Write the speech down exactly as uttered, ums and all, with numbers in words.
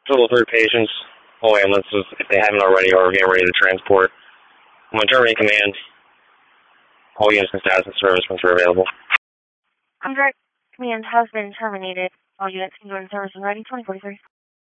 Total of three patients, all ambulances, if they haven't already, are getting ready to transport. I'm going to terminate command. All units in status and service once they're available. I'm direct command has been terminated. All units can go in service and ready, twenty forty-three.